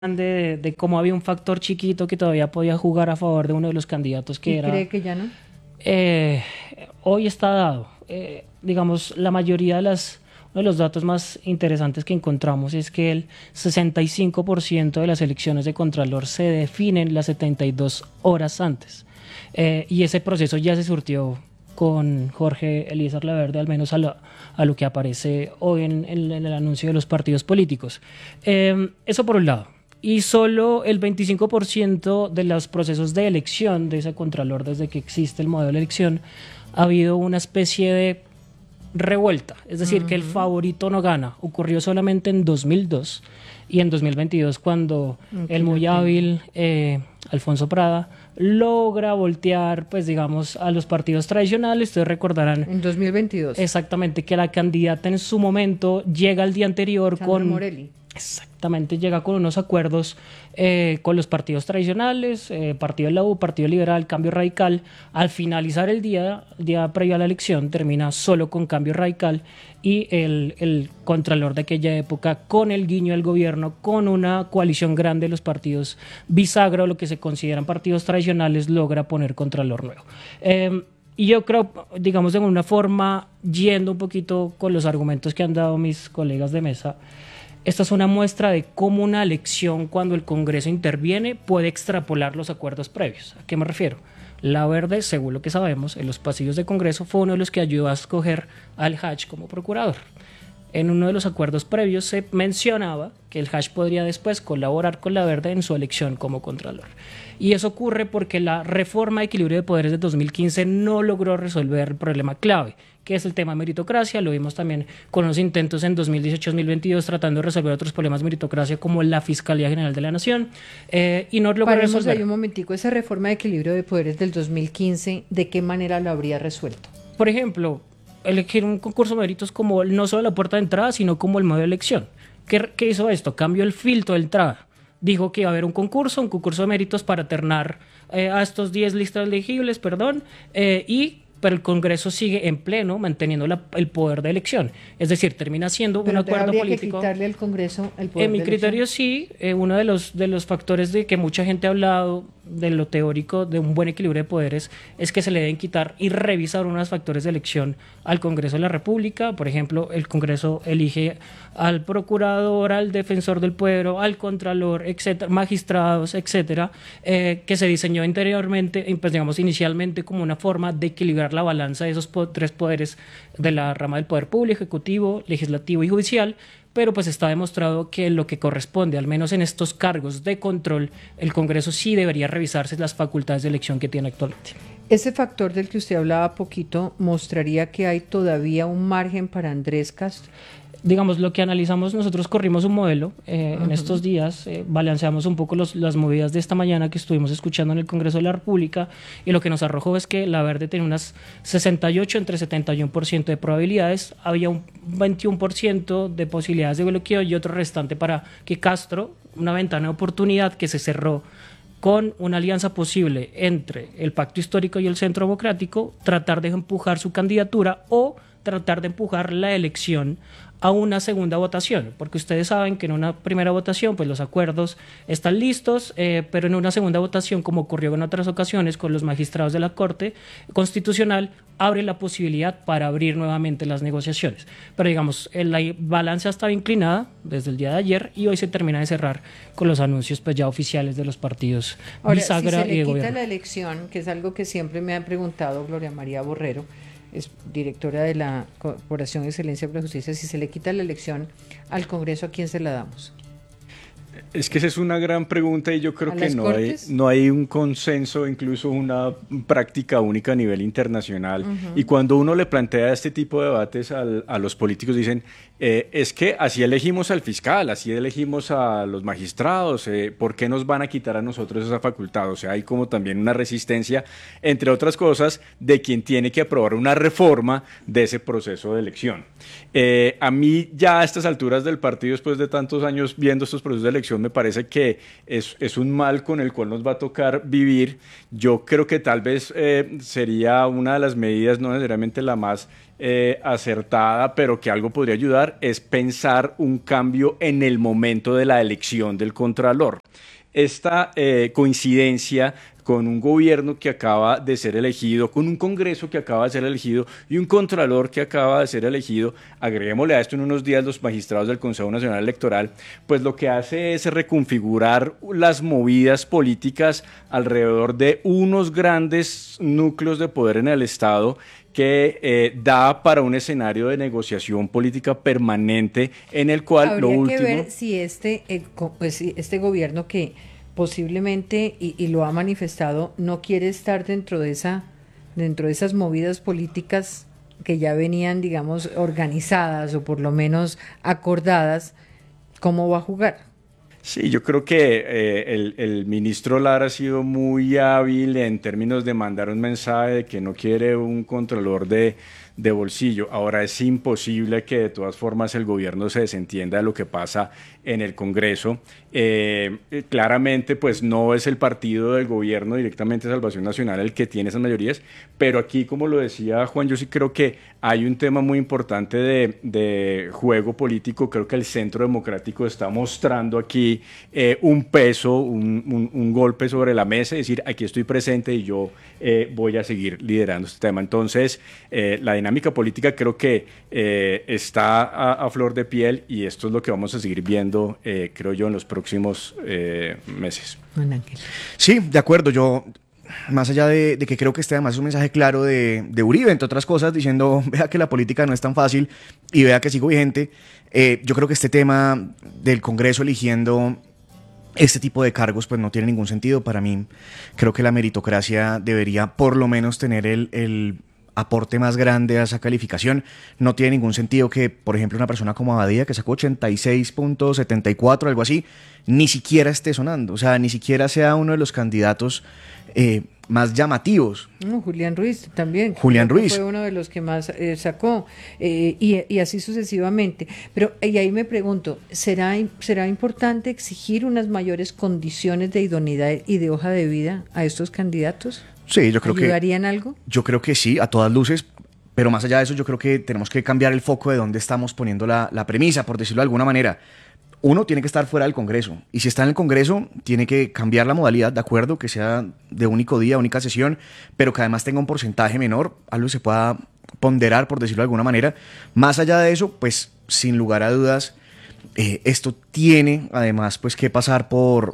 de cómo había un factor chiquito que todavía podía jugar a favor de uno de los candidatos que ¿Y era, cree que ya no? eh, hoy está dado. Digamos, la mayoría de uno de los datos más interesantes que encontramos es que el 65% de las elecciones de Contralor se definen las 72 horas antes. Y ese proceso ya se surtió con Jorge Eliezer Laverde, al menos a lo que aparece hoy en el anuncio de los partidos políticos. Eso por un lado. Y solo el 25% de los procesos de elección de ese Contralor, desde que existe el modelo de elección, ha habido una especie de revuelta, es decir, que el favorito no gana. Ocurrió solamente en 2002 y en 2022 cuando el muy hábil Alfonso Prada logra voltear, pues digamos, a los partidos tradicionales. Ustedes recordarán En 2022. exactamente que la candidata en su momento llega el día anterior Sandra con... Morelli. Exactamente, llega con unos acuerdos con los partidos tradicionales, Partido de la U, Partido Liberal, Cambio Radical. Al finalizar el día previo a la elección, termina solo con Cambio Radical y el contralor de aquella época, con el guiño del gobierno, con una coalición grande de los partidos bisagra, o lo que se consideran partidos tradicionales, logra poner contralor nuevo. Y yo creo, digamos, de una forma, yendo un poquito con los argumentos que han dado mis colegas de mesa, esta es una muestra de cómo una elección, cuando el Congreso interviene, puede extrapolar los acuerdos previos. ¿A qué me refiero? Laverde, según lo que sabemos, en los pasillos de Congreso fue uno de los que ayudó a escoger al Hach como procurador. En uno de los acuerdos previos se mencionaba que el Hach podría después colaborar con Laverde en su elección como contralor. Y eso ocurre porque la reforma de equilibrio de poderes de 2015 no logró resolver el problema clave, que es el tema de meritocracia. Lo vimos también con los intentos en 2018-2022 tratando de resolver otros problemas de meritocracia como la Fiscalía General de la Nación, y no logró Paremos resolver. ahí un momentico. Esa reforma de equilibrio de poderes del 2015, ¿de qué manera lo habría resuelto? Por ejemplo, elegir un concurso de méritos como no solo la puerta de entrada, sino como el modo de elección. ¿Qué hizo esto? Cambió el filtro de entrada. Dijo que iba a haber un concurso de méritos para ternar a estos 10 listas elegibles, pero el Congreso sigue en pleno manteniendo el poder de elección. Es decir, termina siendo un acuerdo habría político. Que quitarle al Congreso el poder En mi de criterio elección. sí, uno de los factores de que mucha gente ha hablado de lo teórico de un buen equilibrio de poderes es que se le deben quitar y revisar unos factores de elección al Congreso de la República. Por ejemplo, el Congreso elige al procurador, al defensor del pueblo, al contralor, etcétera, magistrados, etcétera, que se diseñó anteriormente, pues digamos inicialmente como una forma de equilibrar la balanza de esos tres poderes de la rama del poder público, ejecutivo, legislativo y judicial. Pero pues está demostrado que lo que corresponde, al menos en estos cargos de control, el Congreso sí debería revisarse las facultades de elección que tiene actualmente. Ese factor del que usted hablaba poquito mostraría que hay todavía un margen para Andrés Castro. Digamos, lo que analizamos, nosotros corrimos un modelo en estos días, balanceamos un poco las movidas de esta mañana que estuvimos escuchando en el Congreso de la República, y lo que nos arrojó es que Laverde tenía unas 68 entre 71% de probabilidades, había un 21% de posibilidades de bloqueo y otro restante para que Castro, una ventana de oportunidad que se cerró con una alianza posible entre el Pacto Histórico y el Centro Democrático, tratar de empujar su candidatura o tratar de empujar la elección a una segunda votación, porque ustedes saben que en una primera votación pues los acuerdos están listos, pero en una segunda votación, como ocurrió en otras ocasiones con los magistrados de la Corte Constitucional, abre la posibilidad para abrir nuevamente las negociaciones. Pero digamos, la balanza estaba inclinada desde el día de ayer y hoy se termina de cerrar con los anuncios pues ya oficiales de los partidos bisagra si y de se le quita gobierno. la elección, que es algo que siempre me ha preguntado Gloria María Borrero, es directora de la Corporación de Excelencia para la Justicia, si se le quita la elección al Congreso, ¿a quién se la damos? Es que esa es una gran pregunta y yo creo que ¿Cortes? no hay un consenso, incluso una práctica única a nivel internacional. Y cuando uno le plantea este tipo de debates a los políticos, dicen, es que así elegimos al fiscal, así elegimos a los magistrados, ¿por qué nos van a quitar a nosotros esa facultad? O sea, hay como también una resistencia, entre otras cosas, de quien tiene que aprobar una reforma de ese proceso de elección. A mí ya a estas alturas del partido, después de tantos años viendo estos procesos de elección, elección me parece que es un mal con el cual nos va a tocar vivir. Yo creo que tal vez sería una de las medidas, no necesariamente la más acertada, pero que algo podría ayudar, es pensar un cambio en el momento de la elección del Contralor. Esta coincidencia con un gobierno que acaba de ser elegido, con un Congreso que acaba de ser elegido y un Contralor que acaba de ser elegido, agreguémosle a esto en unos días los magistrados del Consejo Nacional Electoral, pues lo que hace es reconfigurar las movidas políticas alrededor de unos grandes núcleos de poder en el Estado que da para un escenario de negociación política permanente en el cual habría lo último... que ver si este gobierno que posiblemente, y lo ha manifestado, no quiere estar dentro de esas movidas políticas que ya venían, digamos, organizadas o por lo menos acordadas, ¿cómo va a jugar? Sí, yo creo que el ministro Lara ha sido muy hábil en términos de mandar un mensaje de que no quiere un controlador de bolsillo. Ahora es imposible que de todas formas el gobierno se desentienda de lo que pasa en el Congreso. Claramente pues no es el partido del gobierno directamente Salvación Nacional el que tiene esas mayorías, pero aquí, como lo decía Juan, yo sí creo que hay un tema muy importante de juego político. Creo que el Centro Democrático está mostrando aquí un peso, un golpe sobre la mesa, y decir, aquí estoy presente y yo voy a seguir liderando este tema. Entonces, la dinámica política creo que está a flor de piel, y esto es lo que vamos a seguir viendo, creo yo, en los próximos meses. Juan Ángel. Sí, de acuerdo. Yo, más allá de que creo que este además es un mensaje claro de Uribe, entre otras cosas, diciendo, vea que la política no es tan fácil y vea que sigo vigente, yo creo que este tema del Congreso eligiendo este tipo de cargos pues no tiene ningún sentido para mí. Creo que la meritocracia debería por lo menos tener el aporte más grande a esa calificación. No tiene ningún sentido que, por ejemplo, una persona como Abadía, que sacó 86.74, algo así, ni siquiera esté sonando, o sea, ni siquiera sea uno de los candidatos más llamativos. Julián Ruiz también. Julián Ruiz fue uno de los que más sacó, y así sucesivamente. Pero y ahí me pregunto, ¿será importante exigir unas mayores condiciones de idoneidad y de hoja de vida a estos candidatos? Sí, yo creo que... ¿Ayudarían algo? Yo creo que sí, a todas luces, pero más allá de eso, yo creo que tenemos que cambiar el foco de dónde estamos poniendo la premisa, por decirlo de alguna manera. Uno tiene que estar fuera del Congreso, y si está en el Congreso, tiene que cambiar la modalidad, de acuerdo, que sea de único día, única sesión, pero que además tenga un porcentaje menor, algo que se pueda ponderar, por decirlo de alguna manera. Más allá de eso, pues, sin lugar a dudas, esto tiene además pues que pasar por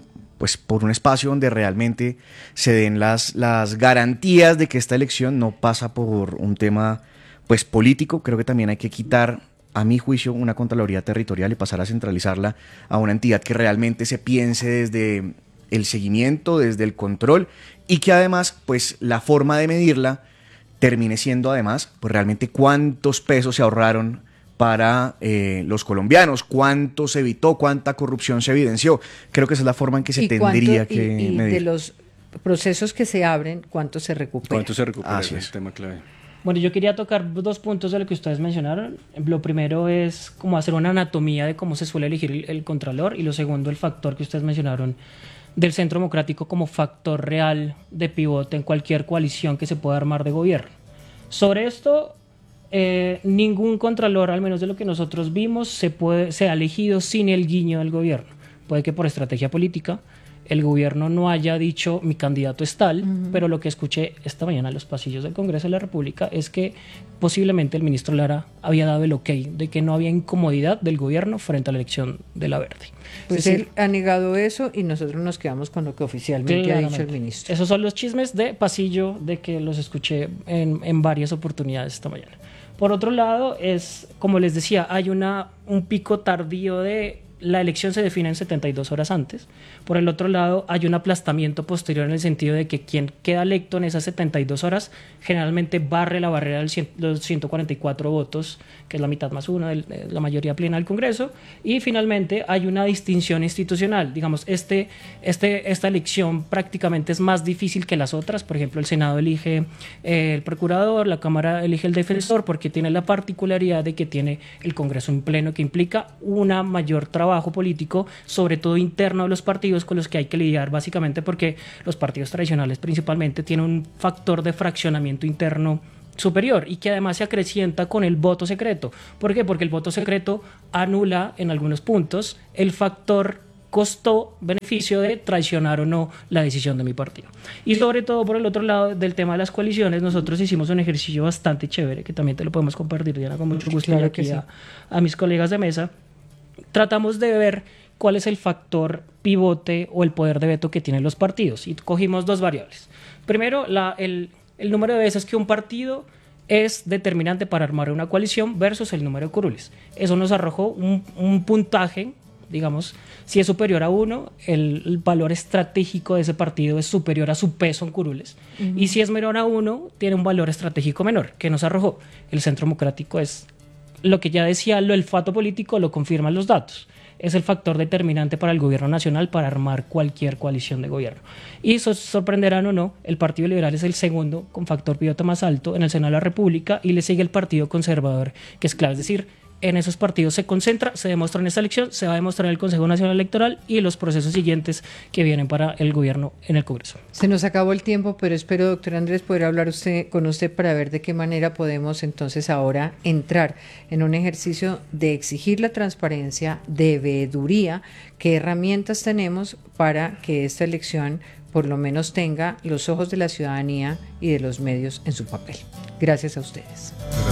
un espacio donde realmente se den las garantías de que esta elección no pasa por un tema pues político. Creo que también hay que quitar, a mi juicio, una Contraloría Territorial y pasar a centralizarla a una entidad que realmente se piense desde el seguimiento, desde el control, y que además pues la forma de medirla termine siendo además pues realmente cuántos pesos se ahorraron para los colombianos, cuánto se evitó, cuánta corrupción se evidenció. Creo que esa es la forma en que se tendría que medir. De los procesos que se abren, ¿cuánto se recupera? ¿Cuánto se recupera? Así Ese es es. el tema clave. Bueno, yo quería tocar dos puntos de lo que ustedes mencionaron. Lo primero es como hacer una anatomía de cómo se suele elegir el Contralor, y lo segundo, el factor que ustedes mencionaron del Centro Democrático como factor real de pivote en cualquier coalición que se pueda armar de gobierno. Sobre esto, ningún Contralor, al menos de lo que nosotros vimos, se ha elegido sin el guiño del gobierno. Puede que por estrategia política el gobierno no haya dicho mi candidato es tal, pero lo que escuché esta mañana en los pasillos del Congreso de la República es que posiblemente el ministro Lara había dado el ok de que no había incomodidad del gobierno frente a la elección de la Verde. Pues él ha negado eso y nosotros nos quedamos con lo que oficialmente ha dicho el ministro. Esos son los chismes de pasillo de que los escuché en varias oportunidades esta mañana. Por otro lado, como les decía, hay un pico tardío de la elección se define en 72 horas antes. Por el otro lado, hay un aplastamiento posterior en el sentido de que quien queda electo en esas 72 horas generalmente barre la barrera de los 144 votos, que es la mitad más uno de la mayoría plena del Congreso. Y finalmente hay una distinción institucional. Digamos, esta elección prácticamente es más difícil que las otras. Por ejemplo, el Senado elige el procurador, la Cámara elige el defensor, porque tiene la particularidad de que tiene el Congreso en pleno, que implica una mayor trabajo trabajo político, sobre todo interno de los partidos, con los que hay que lidiar básicamente porque los partidos tradicionales principalmente tienen un factor de fraccionamiento interno superior y que además se acrecienta con el voto secreto. ¿Por qué? Porque el voto secreto anula en algunos puntos el factor costo-beneficio de traicionar o no la decisión de mi partido. Y sobre todo por el otro lado del tema de las coaliciones, nosotros hicimos un ejercicio bastante chévere que también te lo podemos compartir, Diana, con mucho gusto, claro aquí que sí. a mis colegas de mesa. Tratamos de ver cuál es el factor pivote o el poder de veto que tienen los partidos y cogimos dos variables. Primero, el número de veces que un partido es determinante para armar una coalición versus el número de curules. Eso nos arrojó un puntaje, digamos, si es superior a 1, el valor estratégico de ese partido es superior a su peso en curules. Y si es menor a 1, tiene un valor estratégico menor. ¿Qué nos arrojó? El Centro Democrático es lo que ya decía, el olfato político lo confirman los datos. Es el factor determinante para el gobierno nacional para armar cualquier coalición de gobierno. Y sorprenderán o no, el Partido Liberal es el segundo con factor pivote más alto en el Senado de la República y le sigue el Partido Conservador, que es clave. Es decir, en esos partidos se concentra, se demuestra en esta elección, se va a demostrar en el Consejo Nacional Electoral y los procesos siguientes que vienen para el gobierno en el Congreso. Se nos acabó el tiempo, pero espero, doctor Andrés, poder hablar con usted para ver de qué manera podemos entonces ahora entrar en un ejercicio de exigir la transparencia, de veeduría, qué herramientas tenemos para que esta elección por lo menos tenga los ojos de la ciudadanía y de los medios en su papel. Gracias a ustedes.